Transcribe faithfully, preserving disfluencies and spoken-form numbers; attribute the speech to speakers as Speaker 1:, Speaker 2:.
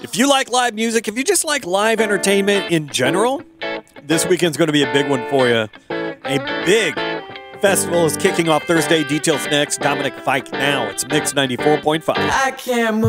Speaker 1: If you like live music, if you just like live entertainment in general, this weekend's going to be a big one for you. A big festival is kicking off Thursday. Details next. Dominic Fike now. It's Mix ninety-four point five.
Speaker 2: I can't move.